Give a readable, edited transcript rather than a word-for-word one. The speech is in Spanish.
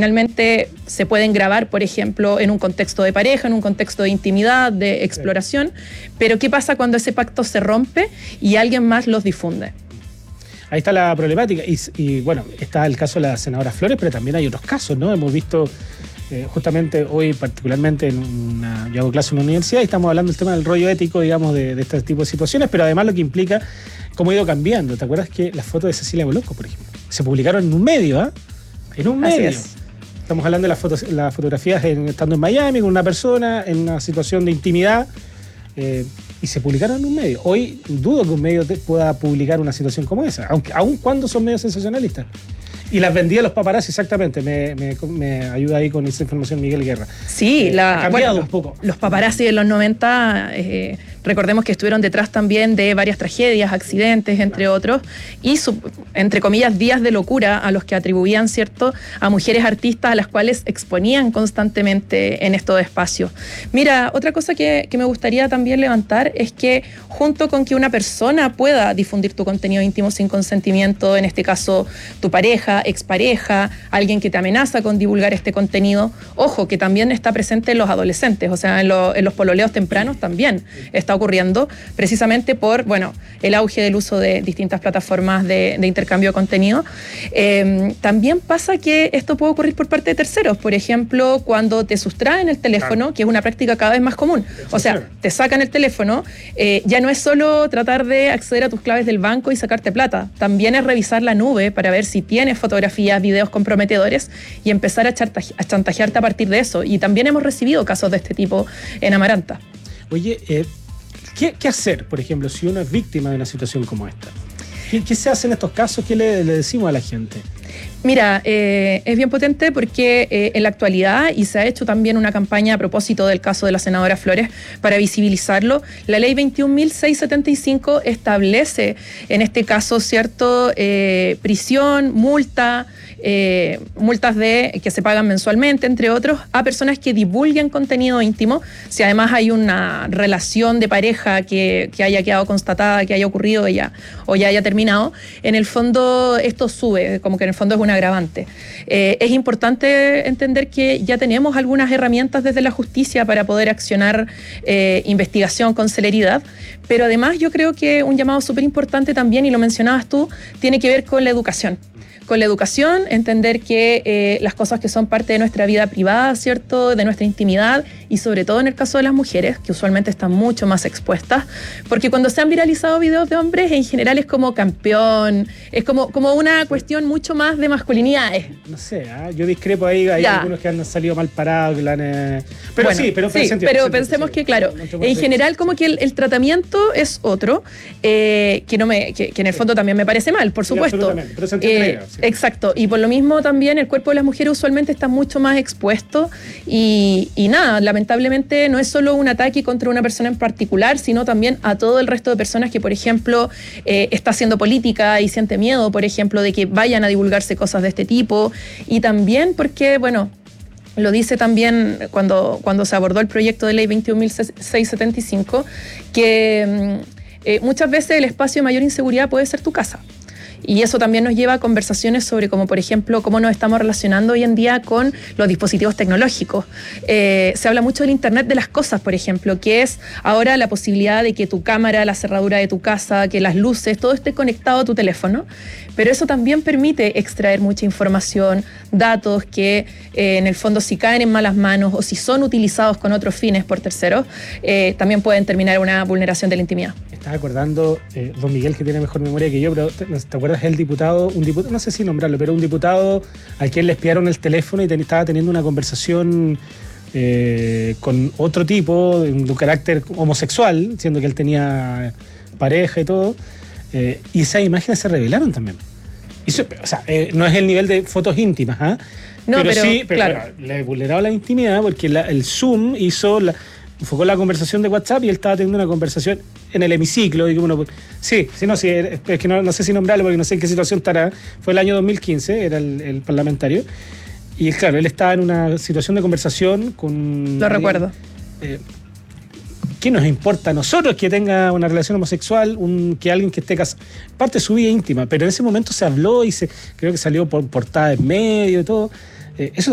finalmente se pueden grabar, por ejemplo, en un contexto de pareja, en un contexto de intimidad, de exploración, pero ¿qué pasa cuando ese pacto se rompe y alguien más los difunde? Ahí está la problemática y bueno, está el caso de la senadora Flores, pero también hay otros casos, ¿no? Hemos visto justamente hoy particularmente yo hago clase en una universidad y estamos hablando del tema del rollo ético, digamos, de este tipo de situaciones, pero además lo que implica cómo ha ido cambiando. ¿Te acuerdas que las fotos de Cecilia Bolocco, por ejemplo, se publicaron en un medio, ¿ah? En un medio. Así es. Estamos hablando de las fotografías estando en Miami con una persona en una situación de intimidad y se publicaron en un medio. Hoy dudo que un medio pueda publicar una situación como esa, aun cuando son medios sensacionalistas. Y las vendía los paparazzi, exactamente. Me ayuda ahí con esa información Miguel Guerra. Sí, ha cambiado un poco. Los paparazzi de los 90, recordemos que estuvieron detrás también de varias tragedias, accidentes, entre otros, y entre comillas, días de locura a los que atribuían, ¿cierto?, a mujeres artistas a las cuales exponían constantemente en estos espacios. Mira, otra cosa que me gustaría también levantar es que junto con que una persona pueda difundir tu contenido íntimo sin consentimiento, en este caso tu pareja, expareja, alguien que te amenaza con divulgar este contenido, ojo, que también está presente en los adolescentes, o sea, en los pololeos tempranos también está ocurriendo, precisamente por, bueno, el auge del uso de distintas plataformas de intercambio de contenido. También pasa que esto puede ocurrir por parte de terceros, por ejemplo, cuando te sustraen el teléfono, que es una práctica cada vez más común, o sea, te sacan el teléfono, ya no es solo tratar de acceder a tus claves del banco y sacarte plata, también es revisar la nube para ver si tienes fotografías, videos comprometedores y empezar a chantajearte a partir de eso. Y también hemos recibido casos de este tipo en Amaranta. Oye, ¿qué hacer, por ejemplo, si uno es víctima de una situación como esta? ¿Qué se hace en estos casos? ¿Qué le decimos a la gente? Mira, es bien potente porque en la actualidad, y se ha hecho también una campaña a propósito del caso de la senadora Flores para visibilizarlo, la ley 21.675 establece en este caso, ¿cierto?, prisión, multas que se pagan mensualmente, entre otros, a personas que divulguen contenido íntimo. Si además hay una relación de pareja que haya quedado constatada, que haya ocurrido o ya haya terminado, en el fondo esto sube, como que en el fondo es un agravante. Es importante entender que ya tenemos algunas herramientas desde la justicia para poder accionar investigación con celeridad, pero además yo creo que un llamado súper importante también, y lo mencionabas tú, tiene que ver con la educación. Con la educación, entender que las cosas que son parte de nuestra vida privada, ¿cierto?, de nuestra intimidad, y sobre todo en el caso de las mujeres, que usualmente están mucho más expuestas, porque cuando se han viralizado videos de hombres, en general es como campeón, es como una cuestión mucho más de masculinidades. No sé, yo discrepo ahí, hay algunos que han salido mal parados, que la han... Pero bueno, pero pensemos que, claro, en general como que el tratamiento es otro, que en el fondo también me parece mal, por supuesto. Absolutamente, pero se entiende. Exacto, y por lo mismo también el cuerpo de las mujeres usualmente está mucho más expuesto y nada, lamentablemente no es solo un ataque contra una persona en particular, sino también a todo el resto de personas que, por ejemplo, está haciendo política y siente miedo, por ejemplo, de que vayan a divulgarse cosas de este tipo, y también porque, bueno, lo dice también cuando se abordó el proyecto de ley 21.675, que muchas veces el espacio de mayor inseguridad puede ser tu casa. Y eso también nos lleva a conversaciones sobre cómo, por ejemplo, cómo nos estamos relacionando hoy en día con los dispositivos tecnológicos. Se habla mucho del Internet de las cosas, por ejemplo, que es ahora la posibilidad de que tu cámara, la cerradura de tu casa, que las luces, todo esté conectado a tu teléfono. Pero eso también permite extraer mucha información, datos que en el fondo si caen en malas manos o si son utilizados con otros fines por terceros, también pueden terminar en una vulneración de la intimidad. Estaba acordando, don Miguel, que tiene mejor memoria que yo, pero ¿te acuerdas del diputado, no sé si nombrarlo, pero un diputado a quien le espiaron el teléfono y estaba teniendo una conversación con otro tipo, de un carácter homosexual, siendo que él tenía pareja y todo, y esas imágenes se revelaron también. Eso, o sea, no es el nivel de fotos íntimas, ¿ah? No, pero sí, claro. Le vulneraba la intimidad porque el Zoom enfocó la conversación de WhatsApp y él estaba teniendo una conversación en el hemiciclo. Y uno, es que no sé si nombrarlo porque no sé en qué situación estará. Fue el año 2015, era el parlamentario. Y claro, él estaba en una situación de conversación con... Lo recuerdo. ¿Qué nos importa a nosotros que tenga una relación homosexual, que alguien que esté casado? Parte de su vida íntima, pero en ese momento se habló y creo que salió por portada en medio y todo. Eso